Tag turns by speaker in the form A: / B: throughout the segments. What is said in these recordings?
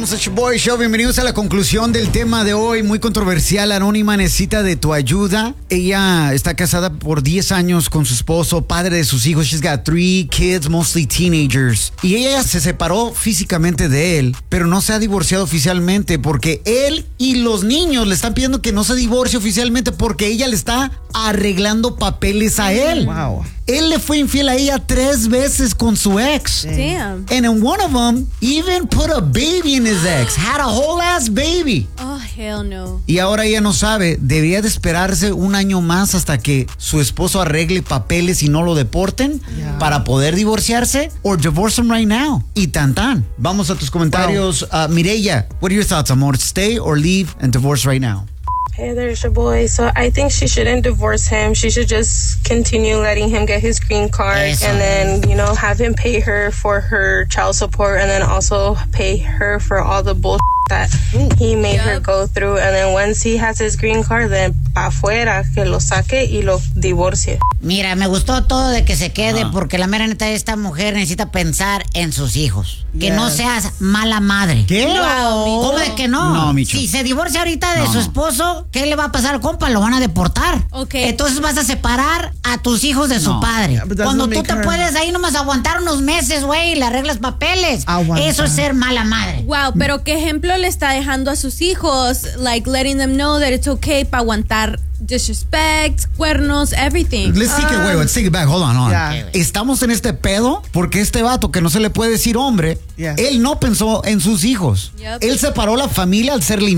A: Somos el Boy Show. Bienvenidos a la conclusión del tema de hoy. Muy controversial. Anónima necesita de tu ayuda. Ella está casada por 10 años con su esposo, padre de sus hijos. She's got 3 kids, mostly teenagers. Y ella se separó físicamente de él, pero no se ha divorciado oficialmente porque él y los niños le están pidiendo que no se divorcie oficialmente porque ella le está arreglando papeles a él.
B: Wow.
A: Él le fue infiel a ella 3 veces con su ex.
C: Damn.
A: And in one of them, even put a baby in his ex. Had a whole ass baby.
C: Oh, hell no.
A: Y ahora ella no sabe, debería de esperarse un año más hasta que su esposo arregle papeles y no lo deporten para poder divorciarse, or divorce him right now. Y tan tan. Vamos a tus comentarios. Mireya, what are your thoughts, amor? Stay or leave and divorce right now?
D: Hey, there's your boy. So I think she shouldn't divorce him. She should just continue letting him get his green card and then, have him pay her for her child support and then also pay her for all the bullshit that he made her go through. And then once he has his green card, then afuera, que lo saque y lo divorcie.
E: Mira, me gustó todo de que se quede porque la mera neta esta mujer necesita pensar en sus hijos. Que no seas mala madre.
A: ¿Qué?
E: No, ¿cómo de que no?
A: No, Micho.
E: Si se divorcia ahorita de su esposo, ¿qué le va a pasar al compa? Lo van a deportar.
C: Okay.
E: Entonces vas a separar a tus hijos de su padre.
B: Yeah,
E: Cuando tú te puedes ahí nomás aguantar unos meses, güey, y le arreglas papeles. Eso es ser mala madre.
C: Wow, pero ¿qué ejemplo le está dejando a sus hijos? Like letting them know that it's okay para aguantar disrespect, cuernos, everything.
A: Let's take it away. Let's take it back. Hold on.
B: Yeah.
A: Estamos en este pedo porque este vato que no se le puede decir hombre, él no pensó en sus hijos.
C: Yep.
A: Él separó la familia al serle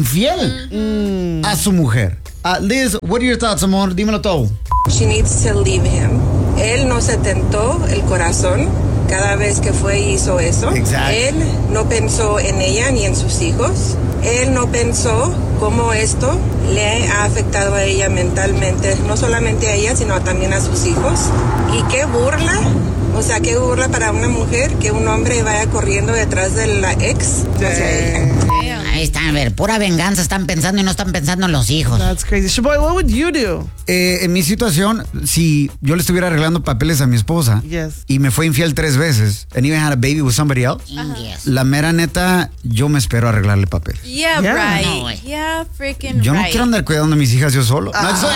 A: infiel a su mujer. Liz, what are your thoughts, amor? Dímelo todo.
D: She needs to leave him. Él no se tentó el corazón cada vez que fue y hizo eso.
A: Exacto.
D: Él no pensó en ella ni en sus hijos. Él no pensó cómo esto le ha afectado a ella mentalmente, no solamente a ella, sino también a sus hijos. Y qué burla, o sea, qué burla para una mujer que un hombre vaya corriendo detrás de la ex hacia ella.
E: Ahí están, a ver, pura venganza están pensando y no están pensando en los hijos.
B: That's crazy. Shaboy, what would you do?
A: En mi situación, si yo le estuviera arreglando papeles a mi esposa y me fue infiel 3 veces, and even had a baby with somebody else, la mera neta, yo me espero a arreglarle papel.
C: Yeah,
B: Yeah.
E: No,
C: right. Yeah, freaking
A: Yo no
C: right.
A: quiero andar cuidando a mis hijas yo solo.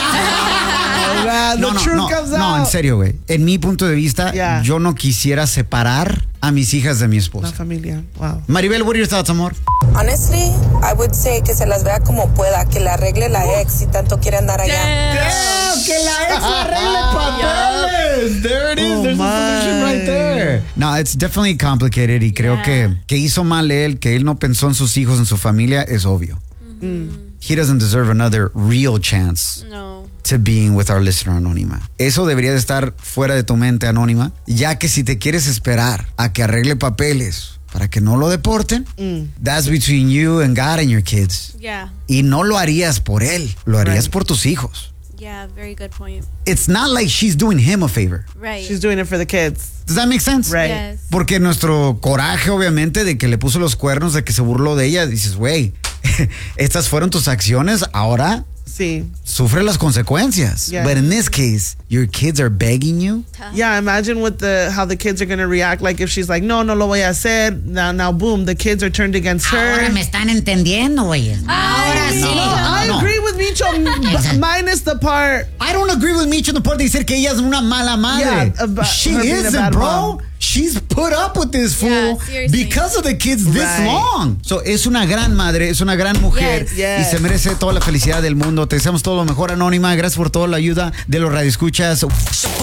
A: No, en serio, güey. En mi punto de vista, yo no quisiera separar a mis hijas de mi
B: La
A: esposa.
B: familia. Wow.
A: Maribel, what are your thoughts, amor?
F: Honestly, I would say que se las vea como pueda, que le arregle la ex si tanto quiere andar allá.
A: Que la ex le arregle papeles. There it is. There's a solution right there. No, it's definitely complicated y creo que hizo mal él, que él no pensó en sus hijos, en su familia, es obvio. He doesn't deserve another real chance
C: No.
A: to being with our listener anónima. Eso debería de estar fuera de tu mente, anónima, ya que si te quieres esperar a que arregle papeles para que no lo deporten, that's between you and God and your kids.
C: Yeah.
A: Y no lo harías por él, lo harías por tus hijos.
C: Yeah, very good point.
A: It's not like she's doing him a favor.
C: Right.
B: She's doing it for the kids.
A: Does that make sense?
B: Right.
C: Yes.
A: Porque nuestro coraje, obviamente, de que le puso los cuernos, de que se burló de ella, dices, güey, estas fueron tus acciones, ahora
B: Sí.
A: sufre las consecuencias.
B: Yeah.
A: But in this case, your kids are begging you.
B: Yeah, imagine how the kids are going to react. Like if she's like, no lo voy a hacer. Now, boom, the kids are turned against her.
E: Ahora me están entendiendo, güey. Ahora sí.
B: I agree with Micho, minus the part.
A: I don't agree with Micho en el parte de decir que ella es una mala madre.
B: Yeah, about
A: she
B: her being a
A: isn't,
B: bad
A: bro.
B: mom.
A: She's put up with this fool
C: seriously.
A: because of the kids this
B: Right.
A: long. So, es una gran madre, es una gran mujer
C: Yes.
B: Yes.
A: y se merece toda la felicidad del mundo. Te deseamos todo lo mejor, Anónima. Gracias por toda la ayuda de los radioescuchas.